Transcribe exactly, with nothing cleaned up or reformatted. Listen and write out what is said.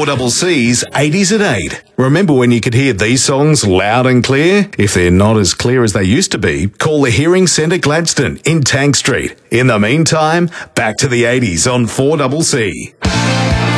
four C C's eighties at eight. Remember when you could hear these songs loud and clear? If they're not as clear as they used to be, call the Hearing Centre Gladstone in Tank Street. In the meantime, back to the eighties on four C C.